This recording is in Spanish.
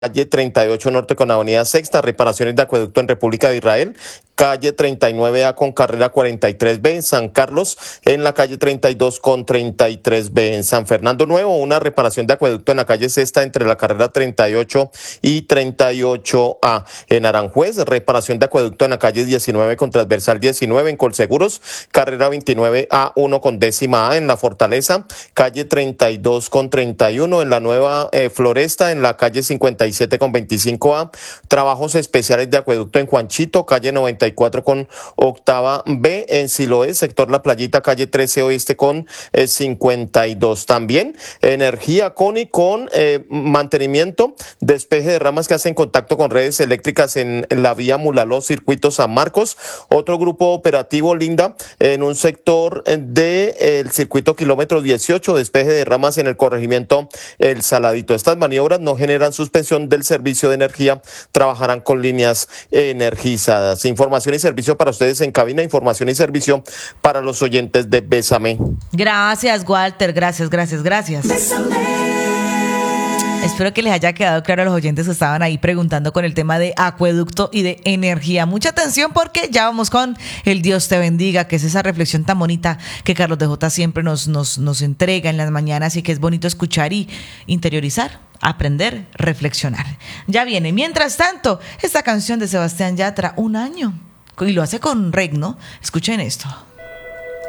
calle 38 Norte con Avenida Sexta, reparaciones de acueducto en República de Israel, calle 39A con carrera 43B en San Carlos, en la calle 32 con 33B en San Fernando Nuevo, una reparación de acueducto en la calle Sexta entre la carrera 38 y 38A. En Aranjuez, reparación de acueducto en la calle 19 con transversal 19 en Colseguros, carrera 29A1 con décima A en La Fortaleza, calle 32 con 31 en la Nueva Floresta, en la calle 57 con 25A, trabajos especiales de acueducto en Juanchito, calle 94 con octava B, en Siloé, sector La Playita, calle 13 Oeste con 52. También Energía CONI con mantenimiento, despeje de ramas que hacen contacto con redes eléctricas en la vía Mulaló, circuito San Marcos. Otro grupo operativo, Linda, en un sector del circuito kilómetro 18, despeje de ramas en el corregimiento El Saladito. Estas maniobras no generan suspensión del servicio de energía, trabajarán con líneas energizadas. Información y servicio para ustedes en cabina, información y servicio para los oyentes de Bésame. Gracias, Walter, gracias. Bésame. Espero que les haya quedado claro a los oyentes que estaban ahí preguntando con el tema de acueducto y de energía. Mucha atención porque ya vamos con el Dios te bendiga, que es esa reflexión tan bonita que Carlos de J siempre nos entrega en las mañanas y que es bonito escuchar y interiorizar, aprender, reflexionar. Ya viene. Mientras tanto, esta canción de Sebastián Yatra, Un año, y lo hace con regno. Escuchen esto.